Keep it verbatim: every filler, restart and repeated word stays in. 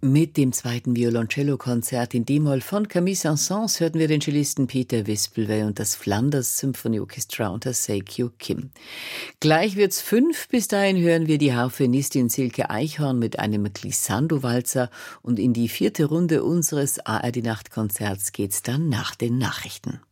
Mit dem zweiten Violoncello-Konzert in D-Moll von Camille Saint-Saëns hörten wir den Cellisten Peter Wispelwey und das Flanders Symphony Orchestra unter Seikyo Kim. Gleich wird's fünf, bis dahin hören wir die Harfenistin Silke Eichhorn mit einem Glissando-Walzer und in die vierte Runde unseres A R D-Nachtkonzerts geht's dann nach den Nachrichten.